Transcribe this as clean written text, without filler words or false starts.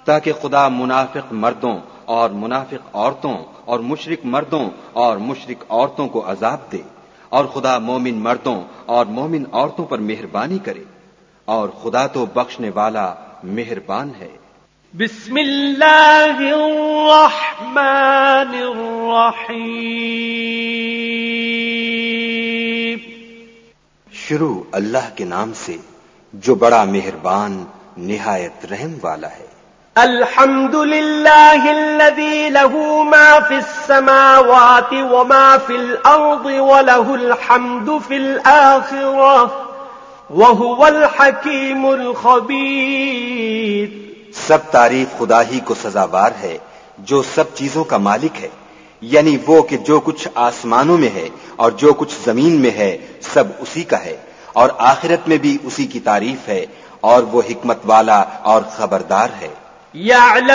تاکہ خدا منافق مردوں اور منافق عورتوں اور مشرک مردوں اور مشرک عورتوں کو عذاب دے، اور خدا مومن مردوں اور مومن عورتوں پر مہربانی کرے، اور خدا تو بخشنے والا مہربان ہے۔ بسم اللہ الرحمن الرحیم۔ شروع اللہ کے نام سے جو بڑا مہربان نہایت رحم والا ہے۔ الحمد للہ الذی لہ ما فی السماوات وما فی الارض ولہ الحمد فی الآخرہ وہو الحکیم الخبیر۔ سب تعریف خدا ہی کو سزاوار ہے جو سب چیزوں کا مالک ہے، یعنی وہ کہ جو کچھ آسمانوں میں ہے اور جو کچھ زمین میں ہے سب اسی کا ہے، اور آخرت میں بھی اسی کی تعریف ہے، اور وہ حکمت والا اور خبردار ہے۔ یعلم